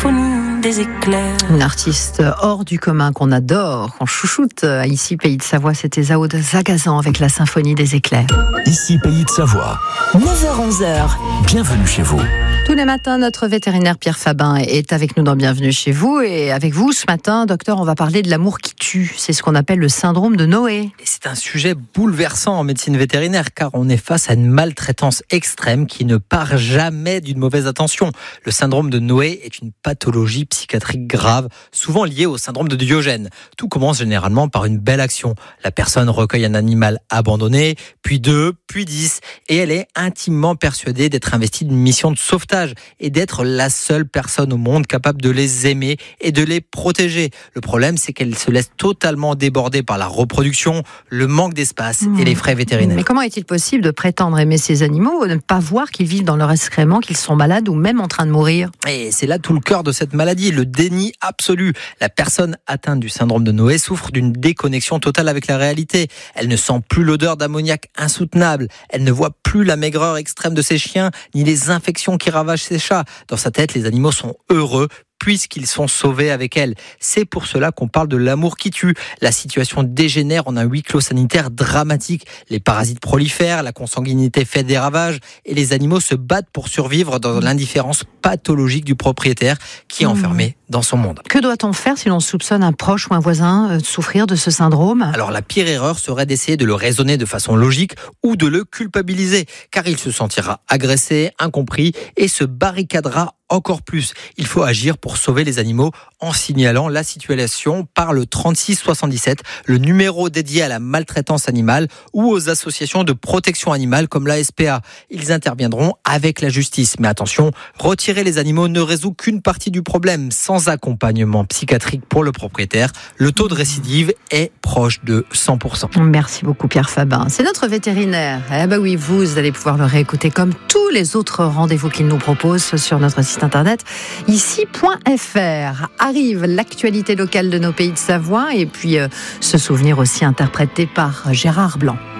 symphonie des éclairs. Une artiste hors du commun qu'on adore, qu'on chouchoute ici, Pays de Savoie, c'était Zao de Zagazan avec la symphonie des éclairs. Ici, Pays de Savoie. 9h-11h. Bienvenue chez vous. Tous les matins, notre vétérinaire Pierre Fabin est avec nous dans Bienvenue chez vous. Et avec vous, ce matin, docteur, on va parler de l'amour qui tue. C'est ce qu'on appelle le syndrome de Noé. Et c'est un sujet bouleversant en médecine vétérinaire, car on est face à une maltraitance extrême qui ne part jamais d'une mauvaise intention. Le syndrome de Noé est une pathologie psychiatrique grave, souvent liée au syndrome de Diogène. Tout commence généralement par une belle action. La personne recueille un animal abandonné, puis 2, puis 10, et elle est intimement persuadée d'être investie d'une mission de sauvetage et d'être la seule personne au monde capable de les aimer et de les protéger. Le problème, c'est qu'elle se laisse totalement déborder par la reproduction, le manque d'espace et les frais vétérinaires. Mais comment est-il possible de prétendre aimer ces animaux et de ne pas voir qu'ils vivent dans leur excrément, qu'ils sont malades ou même en train de mourir ? Et c'est là tout le cœur de cette maladie, le déni absolu. La personne atteinte du syndrome de Noé souffre d'une déconnexion totale avec la réalité. Elle ne sent plus l'odeur d'ammoniac insoutenable. Elle ne voit plus la maigreur extrême de ses chiens, ni les infections qui ravagent ses chats. Dans sa tête, les animaux sont heureux puisqu'ils sont sauvés avec elle. C'est pour cela qu'on parle de l'amour qui tue. La situation dégénère en un huis clos sanitaire dramatique. Les parasites prolifèrent, la consanguinité fait des ravages et les animaux se battent pour survivre dans l'indifférence pathologique du propriétaire qui est enfermé dans son monde. Que doit-on faire si l'on soupçonne un proche ou un voisin de souffrir de ce syndrome ? Alors la pire erreur serait d'essayer de le raisonner de façon logique ou de le culpabiliser, car il se sentira agressé, incompris et se barricadera encore plus. Il faut agir pour sauver les animaux en signalant la situation par le 3677, le numéro dédié à la maltraitance animale ou aux associations de protection animale comme la SPA. Ils interviendront avec la justice. Mais attention, retirer les animaux ne résout qu'une partie du problème. Sans accompagnement psychiatrique pour le propriétaire, le taux de récidive est proche de 100%. Merci beaucoup Pierre Fabin. C'est notre vétérinaire. Eh ben oui, vous allez pouvoir le réécouter comme tous les autres rendez-vous qu'il nous propose sur notre site internet ici.fr. Arrive l'actualité locale de nos Pays de Savoie et puis ce souvenir aussi interprété par Gérard Blanc.